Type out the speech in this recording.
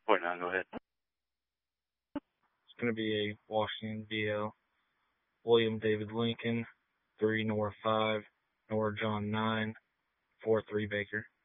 .9, go ahead. It's going to be a Washington DL. William David Lincoln, 3 Nora 5, Nora John 9, 4-3 Baker.